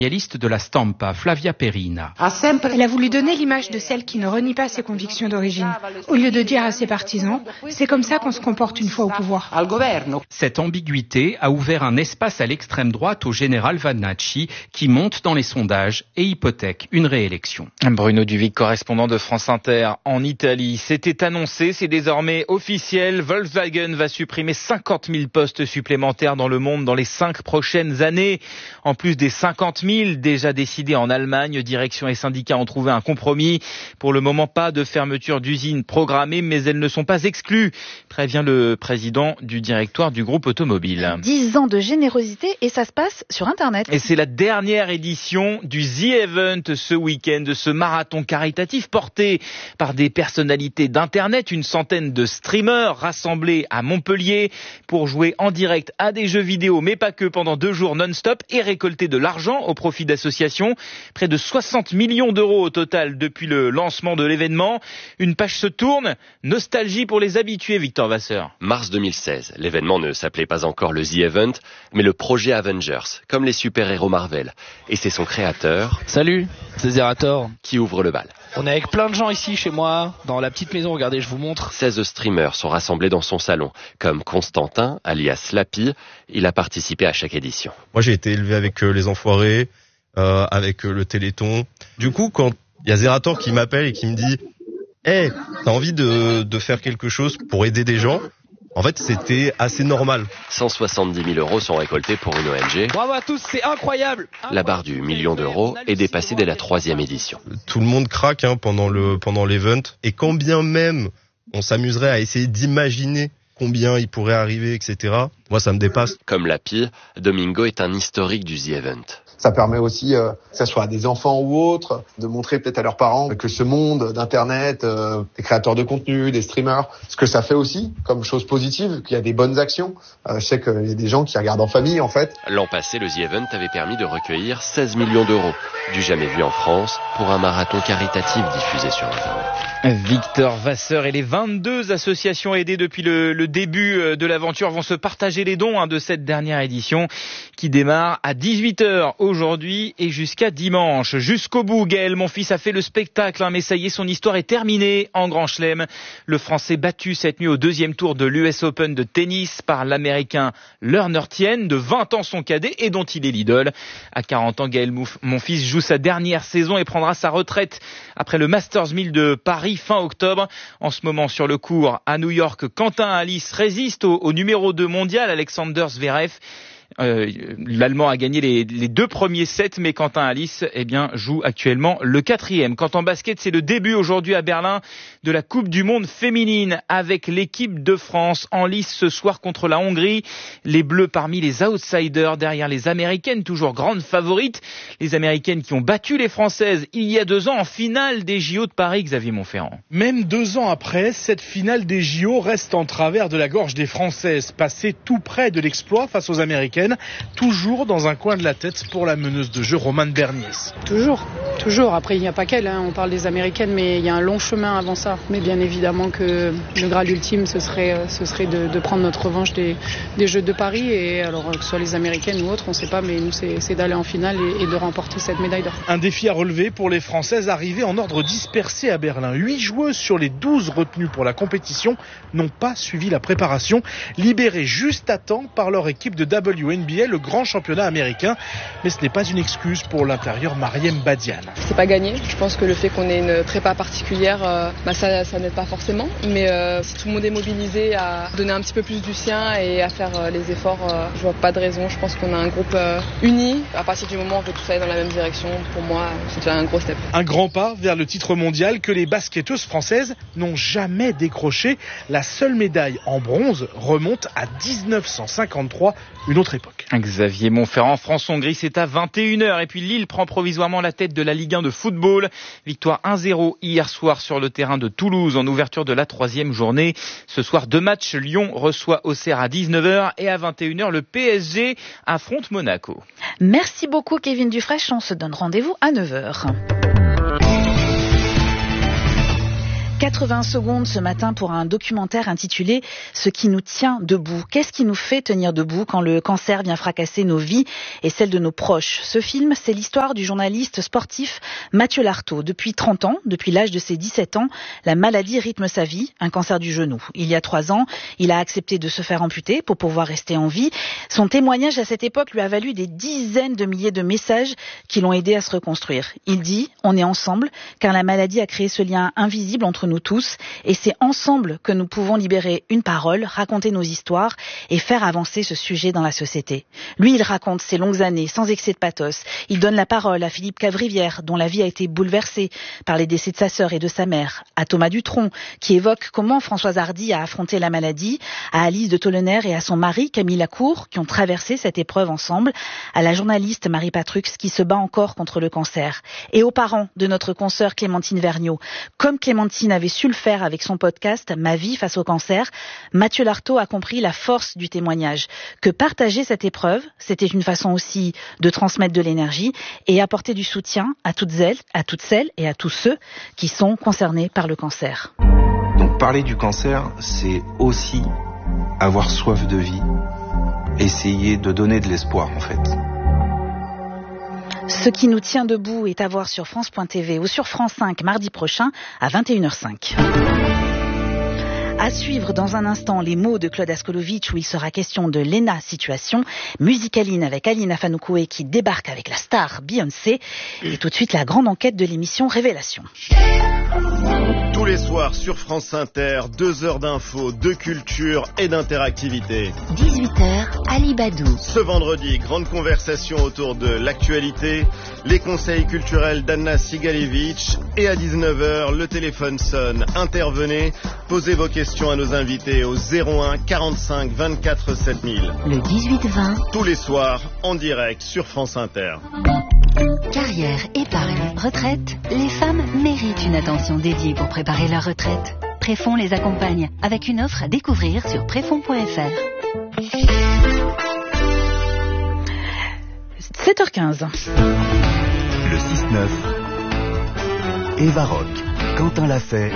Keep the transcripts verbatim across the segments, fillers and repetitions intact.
Spécialiste de la stampa, Flavia Perina. Elle a voulu donner l'image de celle qui ne renie pas ses convictions d'origine. Au lieu de dire à ses partisans, c'est comme ça qu'on se comporte une fois au pouvoir. Cette ambiguïté a ouvert un espace à l'extrême droite au général Vannacci, qui monte dans les sondages et hypothèque une réélection. Bruno Duvic, correspondant de France Inter en Italie. C'était annoncé, c'est désormais officiel. Volkswagen va supprimer cinquante mille postes supplémentaires dans le monde dans les cinq prochaines années. En plus des cinquante mille déjà décidés en Allemagne, direction et syndicats ont trouvé un compromis. Pour le moment, pas de fermeture d'usines programmée, mais elles ne sont pas exclues, prévient le président du directoire du groupe automobile. Dix ans de générosité et ça se passe sur Internet. Et c'est la dernière édition du The Event ce week-end, de ce marathon caritatif porté par des personnalités d'Internet, une centaine de streamers rassemblés à Montpellier pour jouer en direct à des jeux vidéo, mais pas que, pendant deux jours non-stop et récolter de l'argent au profit d'associations. Près de soixante millions d'euros au total depuis le lancement de l'événement. Une page se tourne. Nostalgie pour les habitués, Victor Vasseur. Mars deux mille seize. L'événement ne s'appelait pas encore le The Event, mais le projet Avengers, comme les super-héros Marvel. Et c'est son créateur... Salut, c'est Zerator. ...qui ouvre le bal. On est avec plein de gens ici chez moi, dans la petite maison, regardez, je vous montre. seize streamers sont rassemblés dans son salon, comme Constantin, alias Lapi. Il a participé à chaque édition. Moi j'ai été élevé avec euh, les Enfoirés, euh, avec euh, le Téléthon. Du coup, quand il y a Zerator qui m'appelle et qui me dit « Hey, t'as envie de, de faire quelque chose pour aider des gens ?» En fait, c'était assez normal. cent soixante-dix mille euros sont récoltés pour une O N G. Bravo à tous, c'est incroyable. La barre du million d'euros est dépassée dès la troisième édition. Tout le monde craque hein, pendant le pendant l'event. Et quand bien même on s'amuserait à essayer d'imaginer combien il pourrait arriver, et cetera. Moi, ça me dépasse. Comme Lapi, Domingo est un historique du The Event. Ça permet aussi, euh, que ce soit à des enfants ou autres, de montrer peut-être à leurs parents que ce monde d'Internet, euh, des créateurs de contenu, des streamers, ce que ça fait aussi comme chose positive, qu'il y a des bonnes actions. Euh, je sais qu'il y a des gens qui regardent en famille, en fait. L'an passé, le The Event avait permis de recueillir seize millions d'euros, du jamais vu en France, pour un marathon caritatif diffusé sur Internet. Victor Vasseur et les vingt-deux associations aidées depuis le, le début de l'aventure vont se partager les dons hein, de cette dernière édition qui démarre à dix-huit heures aujourd'hui et jusqu'à dimanche. Jusqu'au bout, Gaël Monfils a fait le spectacle, hein, mais ça y est, son histoire est terminée en Grand Chelem. Le Français battu cette nuit au deuxième tour de l'U S Open de tennis par l'Américain Lerner Tien, de vingt ans son cadet et dont il est l'idole. À quarante ans, Gaël Monfils joue sa dernière saison et prendra sa retraite après le Masters mille de Paris fin octobre. En ce moment, sur le court à New York, Quentin Halys résiste au, au numéro deux mondial, Alexander Zverev. Euh, L'Allemand a gagné les, les deux premiers sets, mais Quentin Halys eh bien, joue actuellement le quatrième. Quant en basket, c'est le début aujourd'hui à Berlin de la Coupe du Monde féminine avec l'équipe de France en lice ce soir contre la Hongrie. Les Bleus parmi les outsiders derrière les Américaines, toujours grandes favorites. Les Américaines qui ont battu les Françaises il y a deux ans en finale des J O de Paris, Xavier Montferrand. Même deux ans après, cette finale des J O reste en travers de la gorge des Françaises, passées tout près de l'exploit face aux Américaines. Toujours dans un coin de la tête pour la meneuse de jeu Romane Berniès. Toujours, toujours. Après, il n'y a pas qu'elle. Hein. On parle des Américaines, mais il y a un long chemin avant ça. Mais bien évidemment que le Graal ultime, ce serait, ce serait de, de prendre notre revanche des, des Jeux de Paris. Et alors, que ce soit les Américaines ou autres, on ne sait pas, mais nous, c'est, c'est d'aller en finale et, et de remporter cette médaille d'or. Un défi à relever pour les Françaises arrivées en ordre dispersé à Berlin. Huit joueuses sur les douze retenues pour la compétition n'ont pas suivi la préparation, libérées juste à temps par leur équipe de W N B A, le grand championnat américain. Mais ce n'est pas une excuse pour l'intérieur Mariem Badiane. C'est pas gagné. Je pense que le fait qu'on ait une prépa particulière, euh, bah ça, ça n'aide pas forcément. Mais euh, si tout le monde est mobilisé à donner un petit peu plus du sien et à faire euh, les efforts, euh, je vois pas de raison. Je pense qu'on a un groupe euh, uni. À partir du moment où on veut tous aller dans la même direction, pour moi, c'est déjà un gros step. Un grand pas vers le titre mondial que les basketteuses françaises n'ont jamais décroché. La seule médaille en bronze remonte à dix-neuf cent cinquante-trois, une autre époque. Xavier Montferrand, France-Hongrie, c'est à vingt et une heures. Et puis Lille prend provisoirement la tête de la Ligue un de football. Victoire un zéro hier soir sur le terrain de Toulouse en ouverture de la troisième journée. Ce soir, deux matchs. Lyon reçoit Auxerre à dix-neuf heures et à vingt et une heures, le P S G affronte Monaco. Merci beaucoup Kevin Dufresne. On se donne rendez-vous à neuf heures. quatre-vingts secondes ce matin pour un documentaire intitulé « Ce qui nous tient debout ». Qu'est-ce qui nous fait tenir debout quand le cancer vient fracasser nos vies et celles de nos proches? Ce film, c'est l'histoire du journaliste sportif Mathieu Lartaud. Depuis trente ans, depuis l'âge de ses dix-sept ans, la maladie rythme sa vie, un cancer du genou. Il y a trois ans, il a accepté de se faire amputer pour pouvoir rester en vie. Son témoignage à cette époque lui a valu des dizaines de milliers de messages qui l'ont aidé à se reconstruire. Il dit « On est ensemble » car la maladie a créé ce lien invisible entre nous tous et c'est ensemble que nous pouvons libérer une parole, raconter nos histoires et faire avancer ce sujet dans la société. Lui, il raconte ses longues années sans excès de pathos. Il donne la parole à Philippe Cavrivière, dont la vie a été bouleversée par les décès de sa sœur et de sa mère, à Thomas Dutronc, qui évoque comment Françoise Hardy a affronté la maladie, à Alice de Tollenaire et à son mari Camille Lacour, qui ont traversé cette épreuve ensemble, à la journaliste Marie Patrux, qui se bat encore contre le cancer, et aux parents de notre consoeur Clémentine Vergniaud. Comme Clémentine avait su le faire avec son podcast « Ma vie face au cancer », Mathieu Lartaud a compris la force du témoignage, que partager cette épreuve, c'était une façon aussi de transmettre de l'énergie et apporter du soutien à toutes elles, à toutes celles et à tous ceux qui sont concernés par le cancer. Donc parler du cancer, c'est aussi avoir soif de vie, essayer de donner de l'espoir en fait. Ce qui nous tient debout est à voir sur France point T V ou sur France cinq mardi prochain à vingt et une heures cinq. À suivre dans un instant les mots de Claude Askolovitch où il sera question de l'E N A Situation, Musicaline avec Aline Afanoukoé qui débarque avec la star Beyoncé et tout de suite la grande enquête de l'émission Révélation. Tous les soirs sur France Inter, deux heures d'infos, de culture et d'interactivité. dix-huit heures, Ali Badou. Ce vendredi, grande conversation autour de l'actualité, les conseils culturels d'Anna Sigalevitch et à dix-neuf heures, le téléphone sonne. Intervenez, posez vos questions à nos invités au zéro un quarante-cinq vingt-quatre sept mille. Le dix-huit vingt. Tous les soirs, en direct sur France Inter. Carrière, épargne, retraite, les femmes méritent une attention dédiée pour préparer leur retraite. Préfonds les accompagne avec une offre à découvrir sur préfonds point f r. sept heures quinze. Le six neuf. Eva Rock, Quentin Lafay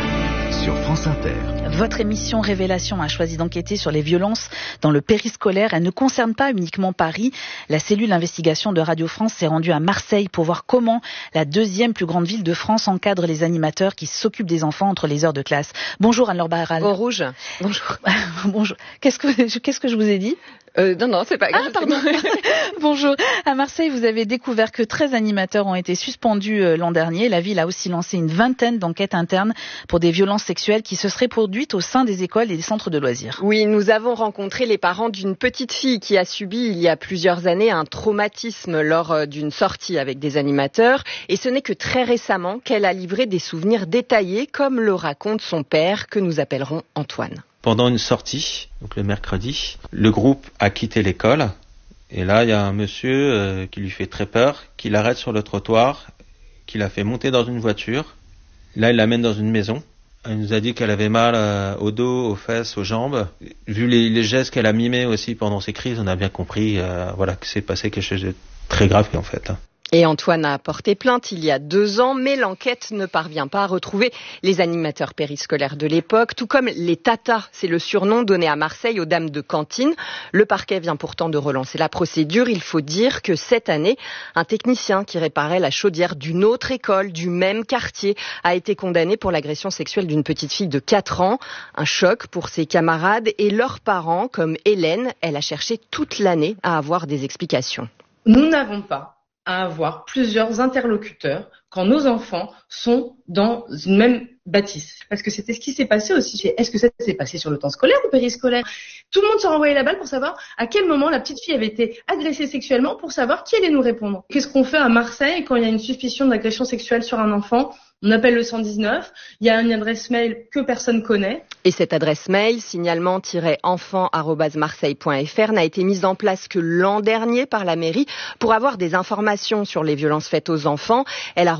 sur France Inter. Votre émission Révélation a choisi d'enquêter sur les violences dans le périscolaire. Elle ne concerne pas uniquement Paris. La cellule d'investigation de Radio France s'est rendue à Marseille pour voir comment la deuxième plus grande ville de France encadre les animateurs qui s'occupent des enfants entre les heures de classe. Bonjour Anne-Laure Barral. Au rouge. Bonjour. Bonjour. Qu'est-ce que, qu'est-ce que je vous ai dit? Euh, non, non, c'est pas grave. Ah, pardon. Bonjour. À Marseille, vous avez découvert que treize animateurs ont été suspendus euh, l'an dernier. La ville a aussi lancé une vingtaine d'enquêtes internes pour des violences sexuelles qui se seraient produites au sein des écoles et des centres de loisirs. Oui, nous avons rencontré les parents d'une petite fille qui a subi il y a plusieurs années un traumatisme lors d'une sortie avec des animateurs. Et ce n'est que très récemment qu'elle a livré des souvenirs détaillés, comme le raconte son père, que nous appellerons Antoine. Pendant une sortie, donc le mercredi, le groupe a quitté l'école. Et là, il y a un monsieur euh, qui lui fait très peur, qui l'arrête sur le trottoir, qui la fait monter dans une voiture. Là, il l'amène dans une maison. Elle nous a dit qu'elle avait mal euh, au dos, aux fesses, aux jambes. Vu les, les gestes qu'elle a mimés aussi pendant ces crises, on a bien compris euh, voilà, que c'est passé quelque chose de très grave en fait. Hein. Et Antoine a porté plainte il y a deux ans, mais l'enquête ne parvient pas à retrouver les animateurs périscolaires de l'époque, tout comme les tatas, c'est le surnom donné à Marseille aux dames de cantine. Le parquet vient pourtant de relancer la procédure. Il faut dire que cette année, un technicien qui réparait la chaudière d'une autre école, du même quartier, a été condamné pour l'agression sexuelle d'une petite fille de quatre ans. Un choc pour ses camarades et leurs parents, comme Hélène. Elle a cherché toute l'année à avoir des explications. Nous n'avons pas à avoir plusieurs interlocuteurs quand nos enfants sont dans une même bâtisse. Parce que c'était ce qui s'est passé aussi. Est-ce que ça s'est passé sur le temps scolaire ou périscolaire? Tout le monde se renvoyait la balle pour savoir à quel moment la petite fille avait été agressée sexuellement, pour savoir qui allait nous répondre. Qu'est-ce qu'on fait à Marseille quand il y a une suspicion d'agression sexuelle sur un enfant? On appelle le cent dix-neuf, il y a une adresse mail que personne connaît. Et cette adresse mail, signalement tiret enfant arobase marseille point f r, n'a été mise en place que l'an dernier par la mairie pour avoir des informations sur les violences faites aux enfants. Elle a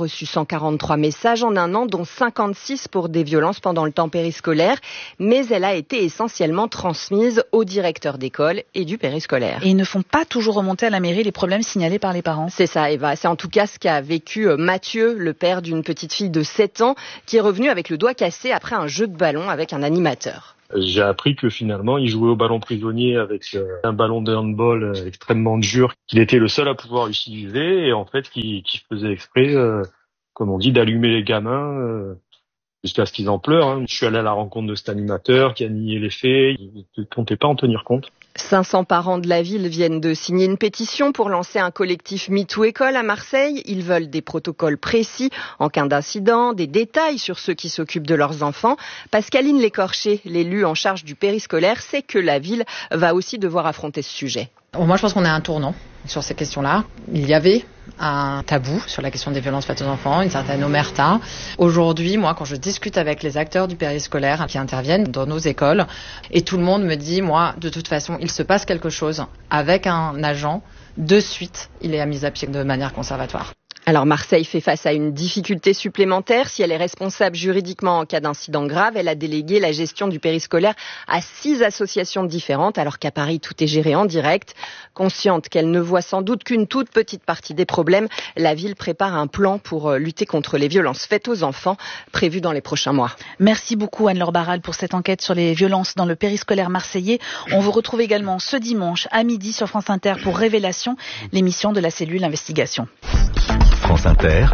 reçu cent quarante-trois messages en un an, dont cinquante-six pour des violences pendant le temps périscolaire, mais elle a été essentiellement transmise au directeur d'école et du périscolaire. Et ils ne font pas toujours remonter à la mairie les problèmes signalés par les parents. C'est ça, Eva. C'est en tout cas ce qu'a vécu Mathieu, le père d'une petite fille de sept ans, qui est revenu avec le doigt cassé après un jeu de ballon avec un animateur. J'ai appris que finalement, il jouait au ballon prisonnier avec euh, un ballon de handball euh, extrêmement dur, qu'il était le seul à pouvoir utiliser, et en fait, qu'il, qu'il faisait exprès, euh, comme on dit, d'allumer les gamins euh, jusqu'à ce qu'ils en pleurent. Hein. Je suis allé à la rencontre de cet animateur qui a nié les faits, il ne comptait pas en tenir compte. cinq cents parents de la ville viennent de signer une pétition pour lancer un collectif MeToo École à Marseille. Ils veulent des protocoles précis en cas d'incident, des détails sur ceux qui s'occupent de leurs enfants. Pascaline Lécorché, l'élue en charge du périscolaire, sait que la ville va aussi devoir affronter ce sujet. Moi, je pense qu'on est à un tournant sur ces questions-là. Il y avait un tabou sur la question des violences faites aux enfants, une certaine omerta. Aujourd'hui, moi, quand je discute avec les acteurs du périscolaire qui interviennent dans nos écoles, et tout le monde me dit, moi, de toute façon, il se passe quelque chose avec un agent, de suite, il est mis à pied de manière conservatoire. Alors Marseille fait face à une difficulté supplémentaire. Si elle est responsable juridiquement en cas d'incident grave, elle a délégué la gestion du périscolaire à six associations différentes, alors qu'à Paris, tout est géré en direct. Consciente qu'elle ne voit sans doute qu'une toute petite partie des problèmes, la ville prépare un plan pour lutter contre les violences faites aux enfants, prévu dans les prochains mois. Merci beaucoup Anne-Laure Barral pour cette enquête sur les violences dans le périscolaire marseillais. On vous retrouve également ce dimanche à midi sur France Inter pour Révélation, l'émission de la cellule Investigation. France Inter,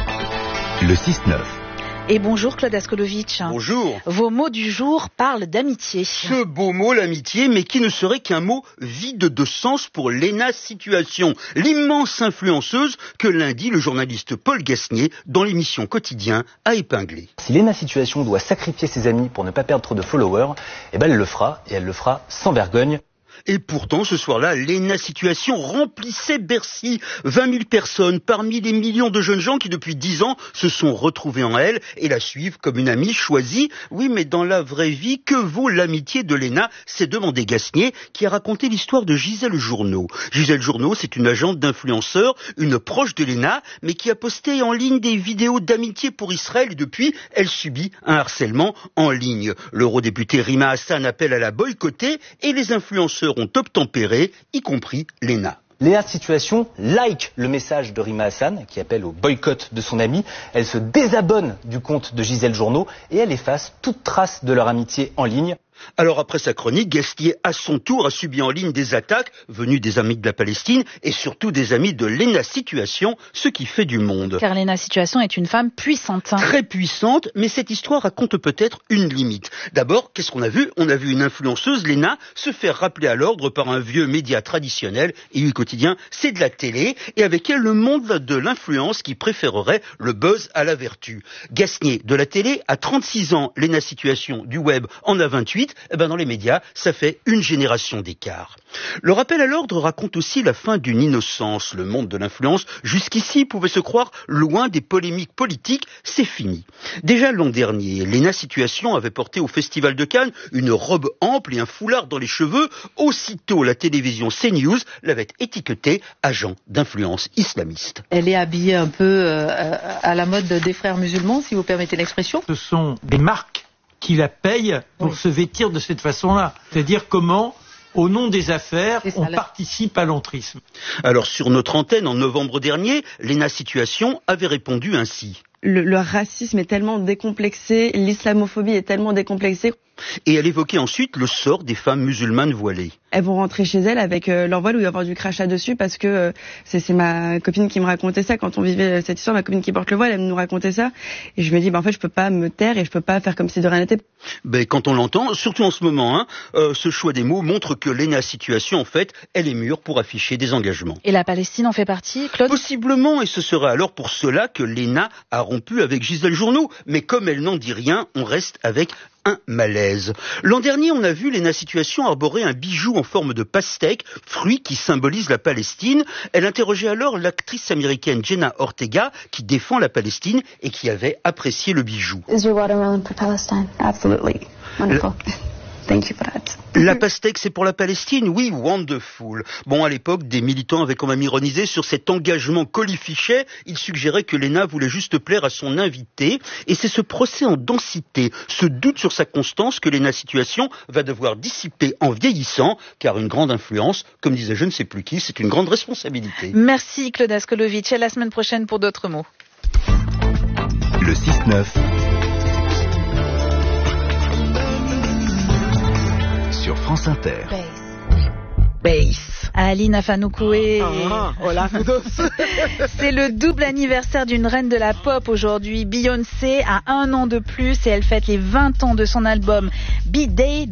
le six neuf. Et bonjour Claude Askolovitch. Bonjour. Vos mots du jour parlent d'amitié. Ce beau mot, l'amitié, mais qui ne serait qu'un mot vide de sens pour Léna Situation, l'immense influenceuse que lundi le journaliste Paul Gasnier, dans l'émission Quotidien, a épinglé. Si Léna Situation doit sacrifier ses amis pour ne pas perdre trop de followers, eh ben elle le fera, et elle le fera sans vergogne. Et pourtant, ce soir-là, Léna Situation remplissait Bercy. vingt mille personnes parmi les millions de jeunes gens qui, depuis dix ans, se sont retrouvés en elle et la suivent comme une amie choisie. Oui, mais dans la vraie vie, que vaut l'amitié de Léna? s'est demandé Gasnier, qui a raconté l'histoire de Gisèle Journeau. Gisèle Journeau, c'est une agente d'influenceurs, une proche de Léna, mais qui a posté en ligne des vidéos d'amitié pour Israël et depuis, elle subit un harcèlement en ligne. L'eurodéputé Rima Hassan appelle à la boycotter et les influenceurs ont obtempéré, y compris Léna. Léna Situation like le message de Rima Hassan, qui appelle au boycott de son amie. Elle se désabonne du compte de Gisèle Journeau et elle efface toute trace de leur amitié en ligne. Alors après sa chronique, Gasnier à son tour a subi en ligne des attaques venues des amis de la Palestine et surtout des amis de Léna Situation, ce qui fait du monde. Car Léna Situation est une femme puissante. Très puissante, mais cette histoire raconte peut-être une limite. D'abord, qu'est-ce qu'on a vu? On a vu une influenceuse, Léna, se faire rappeler à l'ordre par un vieux média traditionnel, et U Quotidien, c'est de la télé, et avec elle le monde de l'influence qui préférerait le buzz à la vertu. Gasnier de la télé à trente-six ans, Léna Situation du web en a vingt-huit. Eh ben dans les médias, ça fait une génération d'écart. Le rappel à l'ordre raconte aussi la fin d'une innocence. Le monde de l'influence, jusqu'ici, pouvait se croire loin des polémiques politiques. C'est fini. Déjà l'an dernier, Léna Situation avait porté au Festival de Cannes une robe ample et un foulard dans les cheveux. Aussitôt, la télévision CNews l'avait étiquetée agent d'influence islamiste. Elle est habillée un peu euh, à la mode des frères musulmans, si vous permettez l'expression. Ce sont des marques qui la payent pour oui. se vêtir de cette façon-là. C'est-à-dire comment, au nom des affaires, on participe à l'entrisme. Alors sur notre antenne, en novembre dernier, Léna Situation avait répondu ainsi. Le, le racisme est tellement décomplexé, l'islamophobie est tellement décomplexée. Et elle évoquait ensuite le sort des femmes musulmanes voilées. Elles vont rentrer chez elles avec euh, leur voile où il va y avoir du crachat dessus parce que euh, c'est, c'est ma copine qui me racontait ça quand on vivait cette histoire. Ma copine qui porte le voile, elle nous racontait ça. Et je me dis, bah, en fait, je peux pas me taire et je peux pas faire comme si de rien n'était. Ben, quand on l'entend, surtout en ce moment, hein, euh, ce choix des mots montre que Léna Situation, en fait, elle est mûre pour afficher des engagements. Et la Palestine en fait partie, Claude? Possiblement, et ce serait alors pour cela que Léna a rompu avec Gisèle Journeau. Mais comme elle n'en dit rien, on reste avec un malaise. L'an dernier, on a vu Léna Situation arborer un bijou en forme de pastèque, fruit qui symbolise la Palestine. Elle interrogeait alors l'actrice américaine Jenna Ortega, qui défend la Palestine et qui avait apprécié le bijou. Is your watermelon for Palestine? Absolutely. Wonderful. Thank you for that. La pastèque, c'est pour la Palestine? Oui, wonderful. Bon, à l'époque, des militants avaient quand même ironisé sur cet engagement colifichet. Ils suggéraient que Léna voulait juste plaire à son invité. Et c'est ce procès en densité, ce doute sur sa constance que Léna Situation va devoir dissiper en vieillissant, car une grande influence, comme disait je ne sais plus qui, c'est une grande responsabilité. Merci Claude Askolovitch. À la semaine prochaine pour d'autres mots. Le six neuf sur France Inter. Bass. Aline Afanoukoé. Ah, hola, c'est le double anniversaire d'une reine de la pop aujourd'hui. Beyoncé a un an de plus et elle fête les vingt ans de son album Be Day.